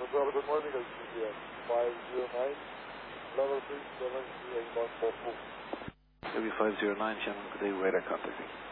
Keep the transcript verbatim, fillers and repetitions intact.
Well, good morning, L C D S five zero nine, level three seven three eight one four four. W five zero nine, Shannon, good day, radar contacting.